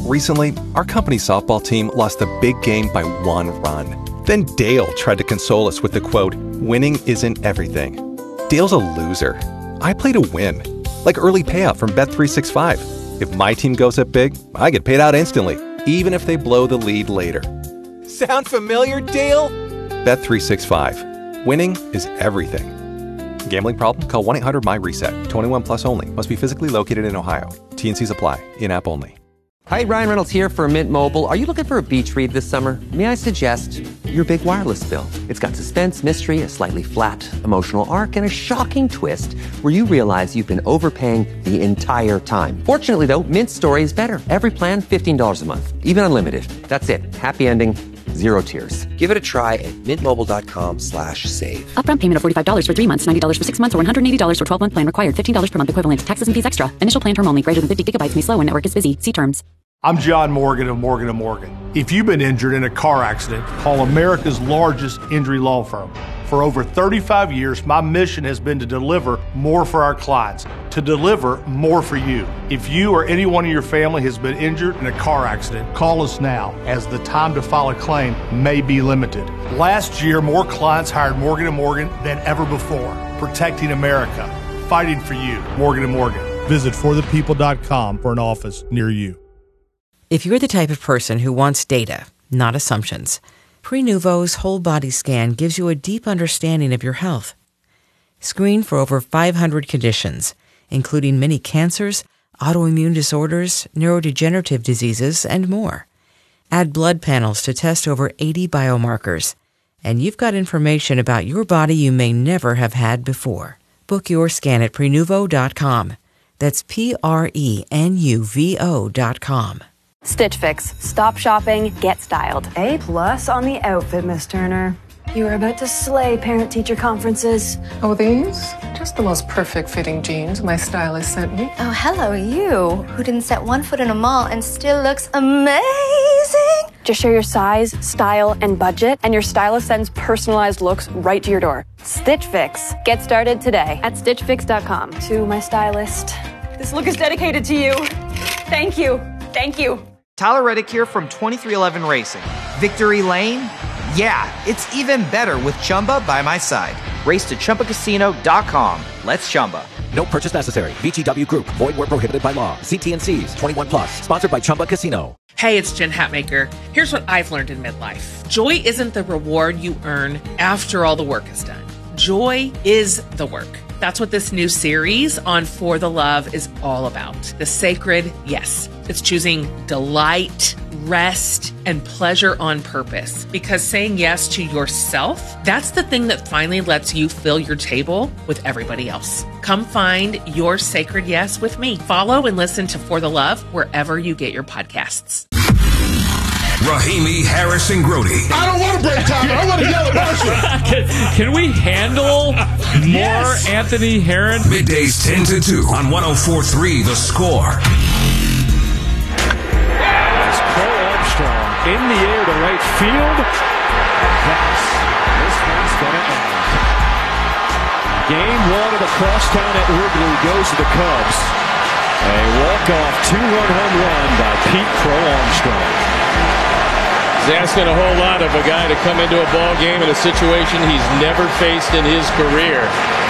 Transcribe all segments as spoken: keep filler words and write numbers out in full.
Recently, our company softball team lost a big game by one run. Then Dale tried to console us with the quote, "Winning isn't everything." Dale's a loser. I play to win. Like early payout from Bet three sixty-five. If my team goes up big, I get paid out instantly, even if they blow the lead later. Sound familiar, Dale? Bet three sixty-five. Winning is everything. Gambling problem? Call one eight hundred M Y reset. twenty-one plus only. Must be physically located in Ohio. T and Cs apply. In-app only. Hi, Ryan Reynolds here for Mint Mobile. Are you looking for a beach read this summer? May I suggest your big wireless bill? It's got suspense, mystery, a slightly flat, emotional arc, and a shocking twist where you realize you've been overpaying the entire time. Fortunately, though, Mint's story is better. Every plan, fifteen dollars a month. Even unlimited. That's it. Happy ending. Zero tears. Give it a try at mintmobile.com slash save. Upfront payment of forty-five dollars for three months, ninety dollars for six months, or one hundred eighty dollars for twelve-month plan required. fifteen dollars per month equivalent. Taxes and fees extra. Initial plan term only. Greater than fifty gigabytes may slow when network is busy. See terms. I'm John Morgan of Morgan and Morgan. If you've been injured in a car accident, call America's largest injury law firm. For over thirty-five years, my mission has been to deliver more for our clients, to deliver more for you. If you or anyone in your family has been injured in a car accident, call us now, as the time to file a claim may be limited. Last year, more clients hired Morgan and Morgan than ever before, protecting America, fighting for you. Morgan and Morgan. Visit for the people dot com for an office near you. If you're the type of person who wants data, not assumptions, Prenuvo's whole body scan gives you a deep understanding of your health. Screen for over five hundred conditions, including many cancers, autoimmune disorders, neurodegenerative diseases, and more. Add blood panels to test over eighty biomarkers, and you've got information about your body you may never have had before. Book your scan at Prenuvo dot com. That's P R E N U V O dot com. Stitch Fix. Stop shopping, get styled. A plus on the outfit, Miss Turner. You were about to slay parent-teacher conferences. Oh, these? Just the most perfect fitting jeans my stylist sent me. Oh, hello, you, who didn't set one foot in a mall and still looks amazing. Just share your size, style, and budget, and your stylist sends personalized looks right to your door. Stitch Fix. Get started today at stitch fix dot com. To my stylist. This look is dedicated to you. Thank you. Thank you. Tyler Reddick here from twenty-three eleven Racing. Victory Lane? Yeah, it's even better with Chumba by my side. Race to Chumba Casino dot com. Let's Chumba. No purchase necessary. V G W Group. Void where prohibited by law. See T and Cs. twenty-one plus. Sponsored by Chumba Casino. Hey, it's Jen Hatmaker. Here's what I've learned in midlife. Joy isn't the reward you earn after all the work is done. Joy is the work. That's what this new series on For the Love is all about. The sacred yes. It's choosing delight, rest, and pleasure on purpose. Because saying yes to yourself, that's the thing that finally lets you fill your table with everybody else. Come find your sacred yes with me. Follow and listen to For the Love wherever you get your podcasts. Rahimi, Harris, and Grody. I don't want to break time. I want to yell at Marshall. can, can we handle yes. more Anthony Herron? Middays ten to two on one oh four point three The Score. It's Cole Armstrong in the air to right field. Pass. This one's going to end. Game one of the crosstown at Wrigley goes to the Cubs. A walk-off two-run home run by Pete Crow Armstrong. He's asking a whole lot of a guy to come into a ball game in a situation he's never faced in his career.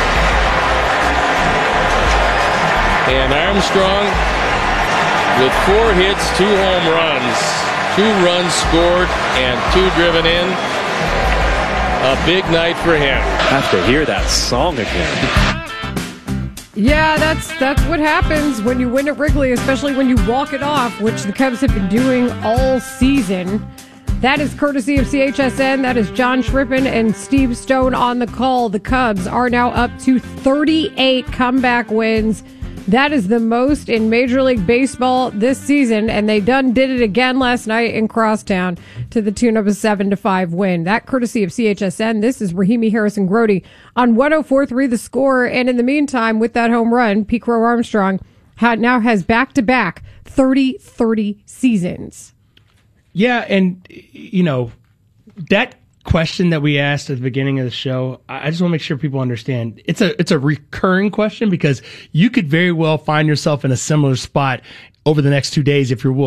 And Armstrong with four hits, two home runs, two runs scored, and two driven in. A big night for him. Have to hear that song again. Yeah, that's that's what happens when you win at Wrigley, especially when you walk it off, which the Cubs have been doing all season. That is courtesy of C H S N. That is John Schrippen and Steve Stone on the call. The Cubs are now up to thirty-eight comeback wins. That is the most in Major League Baseball this season, and they done did it again last night in Crosstown to the tune of a seven to five win. That courtesy of C H S N. This is Rahimi, Harris, and Grody on one oh four point three The Score. And in the meantime, with that home run, Pete Crow Armstrong had, now has back-to-back thirty thirty seasons. Yeah, and, you know, that question that we asked at the beginning of the show, I just want to make sure people understand. It's a it's a recurring question because you could very well find yourself in a similar spot over the next two days if you're